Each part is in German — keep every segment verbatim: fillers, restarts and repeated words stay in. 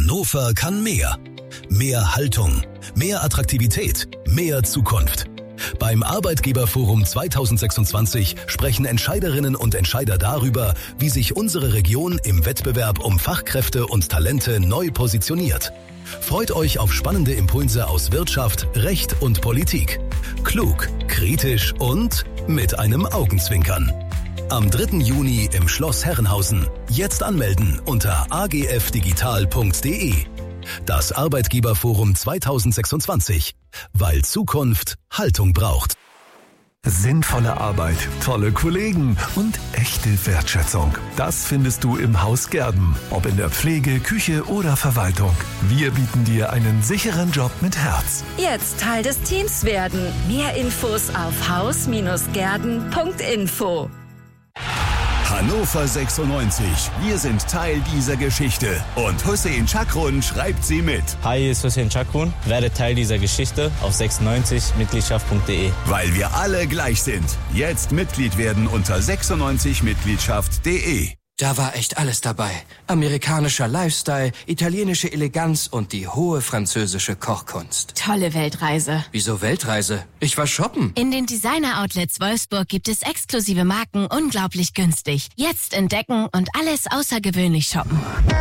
Hannover kann mehr. Mehr Haltung, mehr Attraktivität, mehr Zukunft. Beim Arbeitgeberforum zweitausendsechsundzwanzig sprechen Entscheiderinnen und Entscheider darüber, wie sich unsere Region im Wettbewerb um Fachkräfte und Talente neu positioniert. Freut euch auf spannende Impulse aus Wirtschaft, Recht und Politik. Klug, kritisch und mit einem Augenzwinkern. Am dritten Juni im Schloss Herrenhausen. Jetzt anmelden unter a g f digital punkt d e. Das Arbeitgeberforum zweitausendsechsundzwanzig. Weil Zukunft Haltung braucht. Sinnvolle Arbeit, tolle Kollegen und echte Wertschätzung. Das findest du im Haus Gerden. Ob in der Pflege, Küche oder Verwaltung. Wir bieten dir einen sicheren Job mit Herz. Jetzt Teil des Teams werden. Mehr Infos auf haus Bindestrich gerden Punkt info. Hannover sechsundneunzig. Wir sind Teil dieser Geschichte. Und Hussein Chakrun schreibt sie mit. Hi, hier ist Hussein Chakrun. Werde Teil dieser Geschichte auf sechsundneunzig mitgliedschaft punkt d e. Weil wir alle gleich sind. Jetzt Mitglied werden unter sechsundneunzig mitgliedschaft punkt d e. Da war echt alles dabei. Amerikanischer Lifestyle, italienische Eleganz und die hohe französische Kochkunst. Tolle Weltreise. Wieso Weltreise? Ich war shoppen. In den Designer-Outlets Wolfsburg gibt es exklusive Marken unglaublich günstig. Jetzt entdecken und alles außergewöhnlich shoppen.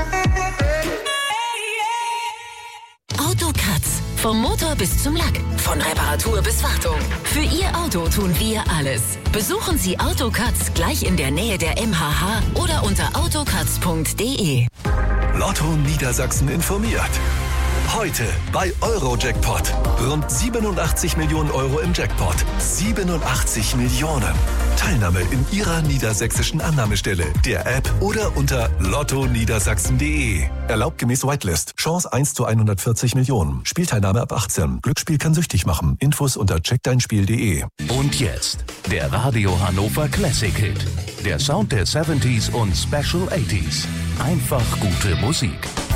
Autokratz. Vom Motor bis zum Lack. Von Reparatur bis Wartung. Für Ihr Auto tun wir alles. Besuchen Sie Autokratz gleich in der Nähe der M H H oder unter autokratz punkt d e. Lotto Niedersachsen informiert. Heute bei Eurojackpot. Rund siebenundachtzig Millionen Euro im Jackpot. siebenundachtzig Millionen. Teilnahme in Ihrer niedersächsischen Annahmestelle, der App oder unter lotto niedersachsen punkt d e. Erlaubt gemäß Whitelist. Chance eins zu hundertvierzig Millionen. Spielteilnahme ab achtzehn. Glücksspiel kann süchtig machen. Infos unter check dein spiel punkt d e. Und jetzt der Radio Hannover Classic Hit. Der Sound der siebziger und Special achtziger. Einfach gute Musik.